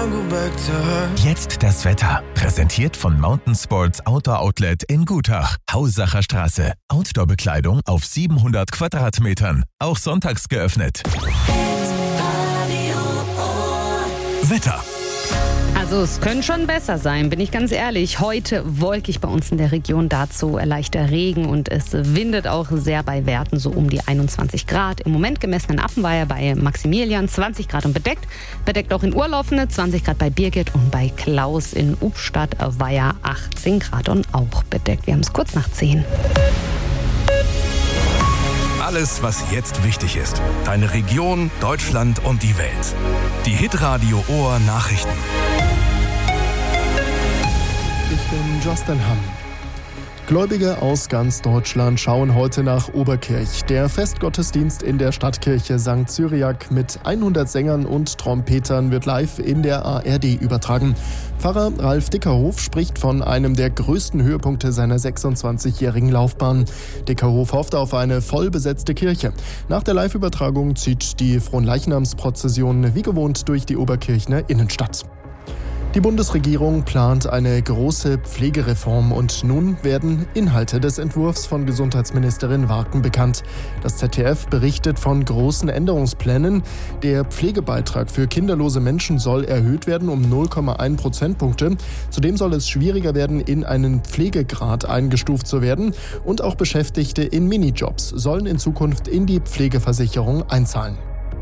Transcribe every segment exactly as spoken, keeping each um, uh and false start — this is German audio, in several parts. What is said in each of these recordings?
Jetzt das Wetter. Präsentiert von Mountain Sports Outdoor Outlet in Gutach. Hausacher Straße. Outdoor-Bekleidung auf siebenhundert Quadratmetern. Auch sonntags geöffnet. Wetter. Also es könnte schon besser sein, bin ich ganz ehrlich. Heute wolkig bei uns in der Region, dazu leichter Regen und es windet auch sehr bei Werten so um die einundzwanzig Grad. Im Moment gemessen in Appenweier bei Maximilian zwanzig Grad und bedeckt. Bedeckt auch in Urlaufene, zwanzig Grad bei Birgit und bei Klaus in Ubstadt-Weiher achtzehn Grad und auch bedeckt. Wir haben es kurz nach zehn. Alles, was jetzt wichtig ist. Deine Region, Deutschland und die Welt. Die Hitradio Ohr Nachrichten. Ich bin Justin Hamm. Gläubige aus ganz Deutschland schauen heute nach Oberkirch. Der Festgottesdienst in der Stadtkirche Sankt Cyriak mit hundert Sängern und Trompetern wird live in der A R D übertragen. Pfarrer Ralf Dickerhof spricht von einem der größten Höhepunkte seiner sechsundzwanzigjährigen Laufbahn. Dickerhof hofft auf eine voll besetzte Kirche. Nach der Live-Übertragung zieht die Fronleichnamsprozession wie gewohnt durch die Oberkirchner Innenstadt. Die Bundesregierung plant eine große Pflegereform und nun werden Inhalte des Entwurfs von Gesundheitsministerin Warken bekannt. Das Z D F berichtet von großen Änderungsplänen. Der Pflegebeitrag für kinderlose Menschen soll erhöht werden um null Komma eins Prozentpunkte. Zudem soll es schwieriger werden, in einen Pflegegrad eingestuft zu werden. Und auch Beschäftigte in Minijobs sollen in Zukunft in die Pflegeversicherung einzahlen.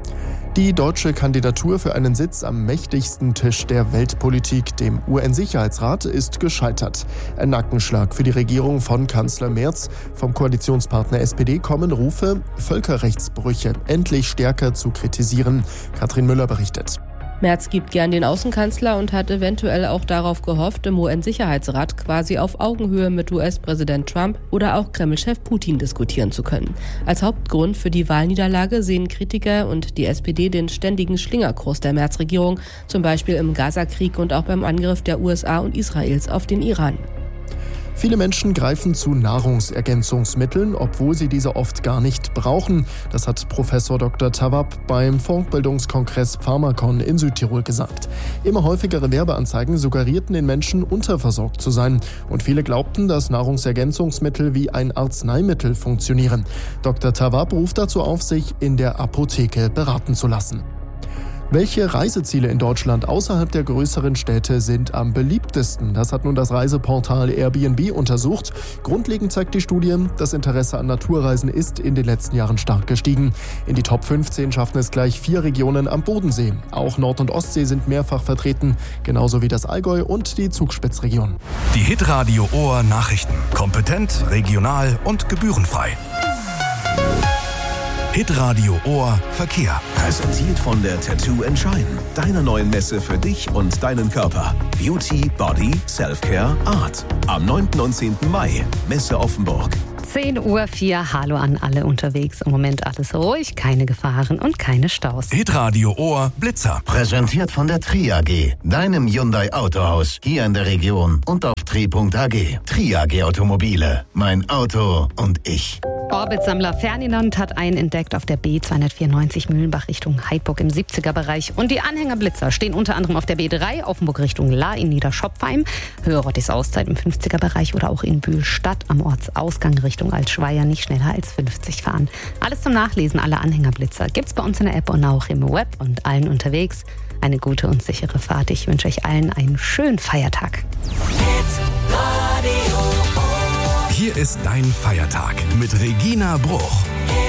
Die deutsche Kandidatur für einen Sitz am mächtigsten Tisch der Weltpolitik, dem U N-Sicherheitsrat, ist gescheitert. Ein Nackenschlag für die Regierung von Kanzler Merz. Vom Koalitionspartner S P D kommen Rufe, Völkerrechtsbrüche endlich stärker zu kritisieren. Katrin Müller berichtet. Merz gibt gern den Außenkanzler und hat eventuell auch darauf gehofft, im U N-Sicherheitsrat quasi auf Augenhöhe mit U S-Präsident Trump oder auch Kreml-Chef Putin diskutieren zu können. Als Hauptgrund für die Wahlniederlage sehen Kritiker und die S P D den ständigen Schlingerkurs der Merz-Regierung, zum Beispiel im Gaza-Krieg und auch beim Angriff der U S A und Israels auf den Iran. Viele Menschen greifen zu Nahrungsergänzungsmitteln, obwohl sie diese oft gar nicht brauchen. Das hat Professor Doktor Tawab beim Fortbildungskongress Pharmakon in Südtirol gesagt. Immer häufigere Werbeanzeigen suggerierten den Menschen, unterversorgt zu sein. Und viele glaubten, dass Nahrungsergänzungsmittel wie ein Arzneimittel funktionieren. Doktor Tawab ruft dazu auf, sich in der Apotheke beraten zu lassen. Welche Reiseziele in Deutschland außerhalb der größeren Städte sind am beliebtesten? Das hat nun das Reiseportal Airbnb untersucht. Grundlegend zeigt die Studie, das Interesse an Naturreisen ist in den letzten Jahren stark gestiegen. In die Top fünfzehn schaffen es gleich vier Regionen am Bodensee. Auch Nord- und Ostsee sind mehrfach vertreten, genauso wie das Allgäu und die Zugspitzregion. Die Hitradio Ohr Nachrichten. Kompetent, regional und gebührenfrei. Hitradio Ohr Verkehr. Präsentiert von der Tattoo Shine, deiner neuen Messe für dich und deinen Körper. Beauty, Body, Selfcare, Art. Am neunten und zehnten Mai, Messe Offenburg. zehn Uhr vier, hallo an alle unterwegs. Im Moment alles ruhig, keine Gefahren und keine Staus. Hitradio Ohr Blitzer. Präsentiert von der Tri A G, deinem Hyundai Autohaus hier in der Region und auf tri punkt a g. Tri A G Automobile, mein Auto und ich. Orbitsammler Ferdinand hat einen entdeckt auf der B zweihundertvierundneunzig Mühlenbach Richtung Heidburg im siebziger-Bereich. Und die Anhängerblitzer stehen unter anderem auf der B drei, Offenburg Richtung La in Niederschopfheim, Höhe Rottis Auszeit im fünfziger-Bereich oder auch in Bühl-Stadt am Ortsausgang Richtung Altschweier nicht schneller als fünfzig fahren. Alles zum Nachlesen aller Anhängerblitzer gibt's bei uns in der App und auch im Web und allen unterwegs. Eine gute und sichere Fahrt. Ich wünsche euch allen einen schönen Feiertag. Hier ist dein Feiertag mit Regina Bruch.